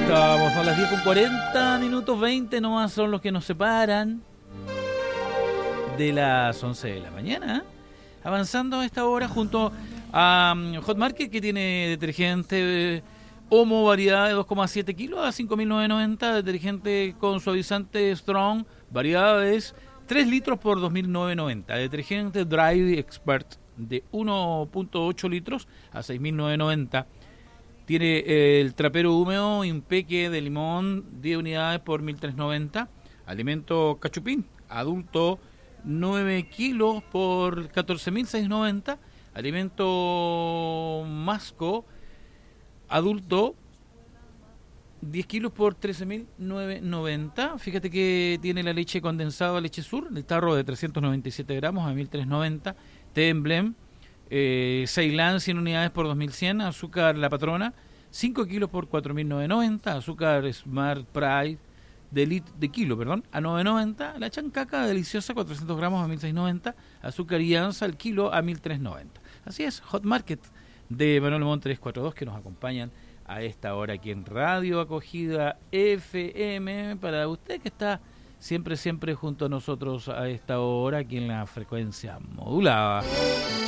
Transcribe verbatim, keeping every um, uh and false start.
estamos, son las diez con cuarenta minutos, veinte nomás son los que nos separan de las once de la mañana. Avanzando a esta hora junto a um, Hot Market, que tiene detergente eh, Omo, variedad de dos coma siete kilos a cinco mil novecientos noventa, detergente con suavizante Strong, variedades tres litros por dos mil novecientos noventa, detergente Dry Expert de uno punto ocho litros a seis mil novecientos noventa. Tiene eh, el trapero húmedo Impeque de limón, diez unidades por mil trescientos noventa. Alimento cachupín, adulto nueve kilos por catorce mil seiscientos noventa. Alimento masco, adulto diez kilos por trece mil novecientos noventa. Fíjate que tiene la leche condensada Leche Sur, el tarro de trescientos noventa y siete gramos a mil trescientos noventa. Té Emblem, eh, Ceilán cien unidades por dos mil cien. Azúcar La Patrona cinco kilos por cuatro mil novecientos noventa. Azúcar Smart Pride de, lit, de kilo, perdón, a novecientos noventa. La Chancaca deliciosa cuatrocientos gramos a mil seiscientos noventa. Azúcar Ianza al kilo a mil trescientos noventa. Así es, Hot Market de Manuel Montt trescientos cuarenta y dos, que nos acompañan a esta hora aquí en Radio Acogida F M, para usted que está siempre, siempre junto a nosotros a esta hora aquí en la frecuencia modulada.